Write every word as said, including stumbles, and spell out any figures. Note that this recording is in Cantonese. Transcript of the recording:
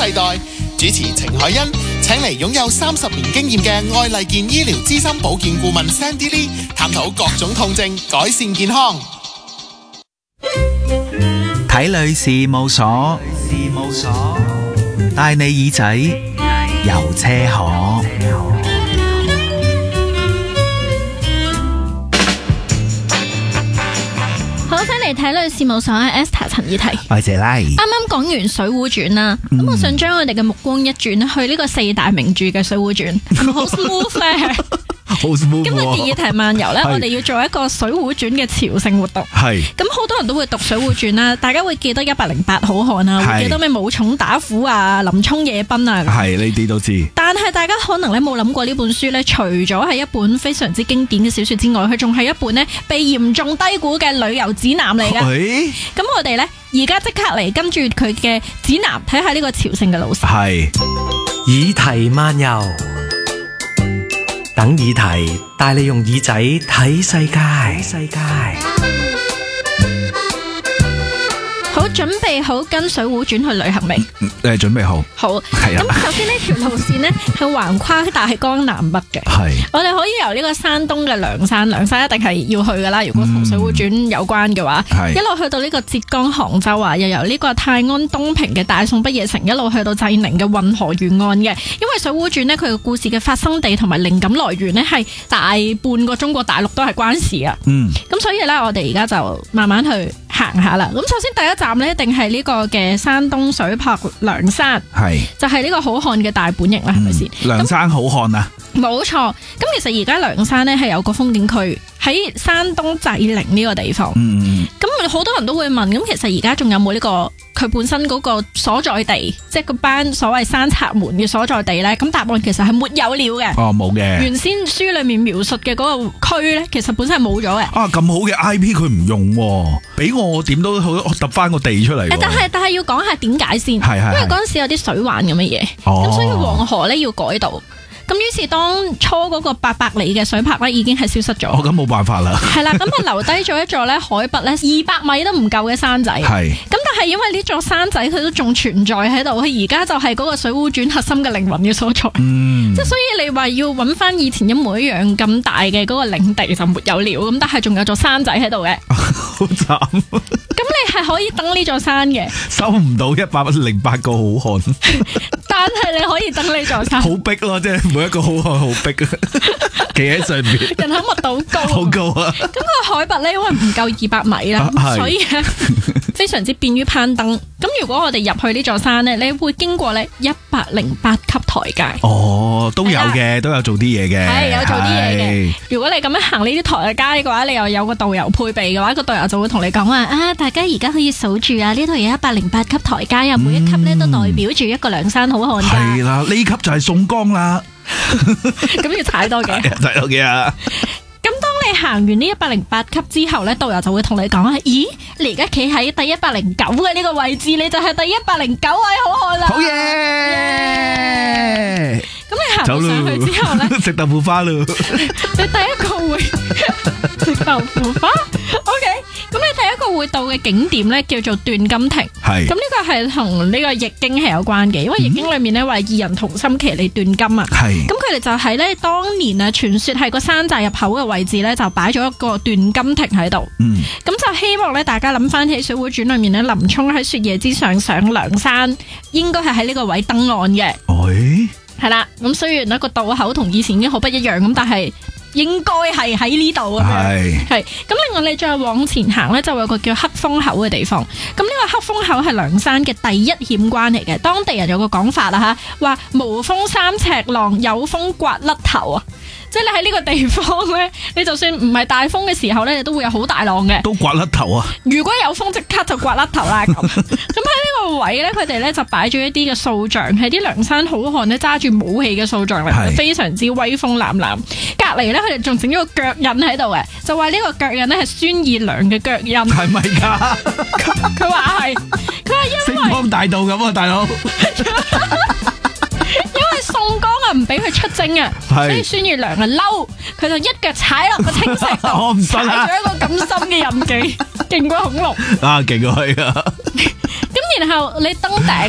世代。主持程海欣請嚟擁有三十年經驗嘅愛麗健醫療資深保健顧問 Sandy Lee 探討各種痛症，改善健康。 睇女事務所，事務所帶你耳仔遊車河。 好，翻嚟睇女事務所啊 Esther 陳以提。 我係謝拉。 啱啱講完《水滸傳》啦，咁、嗯、我想將我哋嘅目光一轉去呢個四大名著嘅《水滸傳》，係咪好 smooth 咧？ 好 smooth。 今日建議題漫遊咧，我哋要做一個《水滸傳》嘅朝聖活動。係。咁好多人都會讀《水滸傳》啦，大家會記得一百零八好漢啊，會記得咩武松打虎啊、林沖夜奔啊。 係，呢啲都知。但係大家可能咧冇諗過呢本書咧，除咗係一本非常之經典嘅小說之外，佢仲係一本咧被嚴重低估嘅旅遊指南嚟㗎。咁我哋咧而家即刻嚟跟住佢嘅指南，睇下呢個朝聖嘅路線。係。 議題漫遊。等議題帶你用耳仔睇世界。睇世界。 好，準備好跟水滸傳去旅行未？ 你係準備好？ 好，係啊。咁首先呢條路線呢係橫跨大江南北嘅。係。我哋可以由呢個山東嘅梁山，梁山一定係要去噶啦。如果同水滸傳有關嘅話，嗯、一路去到呢個浙江杭州啊，又由呢個泰安東平嘅大宋不夜城，一路去到濟寧嘅運河沿岸嘅。因為水滸傳呢，佢嘅故事嘅發生地同埋靈感來源呢，係大半個中國大陸都係關事啊。嗯。咁所以呢，我哋而家就慢慢去行下啦。咁首先第一站呢，一定係呢個嘅山東水泊梁山，係就係、是、呢個好漢嘅大本營啦，係咪先？ 梁山好漢啊！ 冇錯，咁其實而家梁山咧係有個風景區喺山東濟寧呢個地方。嗯，咁好多人都會問，咁其實而家仲有冇呢、這個佢本身嗰個所在地，即係嗰班所謂山賊們嘅所在地咧？咁答案其實係沒有了嘅。哦，冇嘅。原先書裏面描述嘅嗰個區咧，其實本身係冇咗嘅。 啊，咁好嘅 I P 佢唔用，俾我點都好揼翻個地出嚟。 但係但係要講下點解先， 係係係因為嗰陣時有啲水患咁嘅嘢，咁、哦、所以黃河咧要改道。咁於是當初嗰個八百里嘅水泊咧已經係消失咗。哦， 咁冇辦法啦。係啦，咁啊留低咗一座咧海拔咧二百米都唔夠嘅山仔。係。咁但係因為呢座山仔佢都仲存在喺度，佢而家就係嗰個水滸傳核心嘅靈魂嘅所在。嗯。即係所以你話要揾翻以前一模一樣咁大嘅嗰個領地就沒有了，咁但係仲有座山仔喺度嘅。好慘。咁你係可以登呢座山嘅。收唔到一百零八個好漢。但係你可以登呢座山。好逼咯，即係。每一個好漢好逼啊，企喺上面，人口密度高，好高啊！咁個海拔咧，因為唔夠二百米啦，啊、所以咧非常之便於攀登。咁如果我哋入去呢座山咧，你會經過咧一百零八級台階。哦，都有嘅，都有做啲嘢嘅，係有做啲嘢嘅。如果你咁樣行呢啲台階嘅話，你又有個導遊配備嘅話，個導遊就會同你講話啊，大家而家可以數住啊，呢度有一百零八級台階啊，每一級咧都代表住一個梁山好漢。係啦，呢級就係宋江啦。咁要踩多嘅，踩多嘅啊！咁當你行完呢一百零八級之後咧，導遊就會同你講啊，咦，你而家企喺第一百零九嘅呢個位置，你就係第一百零九位好漢啦！好嘢！咁你行到上去之後咧，食豆腐花咯！你第一個會食豆腐花 ，OK。咁你第一個會到嘅景點咧叫做斷金亭，係咁呢個係同呢個易經係有關嘅，因為易經裏面咧話二人同心其利斷金啊，係咁佢哋就喺咧當年啊傳說係個山寨入口嘅位置咧就擺咗一個斷金亭喺度，嗯，咁就希望咧大家諗翻起《水滸傳》裏面咧林沖喺雪夜之上上梁山，應該係喺呢個位登岸嘅，係係啦，咁雖然呢個道口同以前已經好不一樣咁，但係。應該係喺呢度咁樣，係咁。另外你再往前行咧，就有個叫黑風口嘅地方。咁呢個黑風口係梁山嘅第一險關嚟嘅。當地人有個講法啦吓，話無風三尺浪，有風刮甩頭啊！即係你喺呢個地方咧，你就算唔係大風嘅時候咧，你都會有好大浪嘅。都刮甩頭啊！如果有風，即刻就刮甩頭啦咁。咁喺呢個位咧，佢哋咧就擺咗一啲嘅塑像，係啲梁山好漢咧揸住武器嘅塑像嚟，非常之威風凜凜。隔籬咧，佢哋仲整咗個腳印喺度嘅，就話呢個腳印咧係孫二娘嘅腳印。係咪噶？佢話係，佢話因為星光大道咁啊，大佬。因為宋江啊唔俾佢出征啊，所以孫二娘啊嬲，佢就一腳踩落個青石度，我唔信啊，踩咗一個咁深嘅印記，勁過恐龍啊，勁過佢啊！咁然後你登頂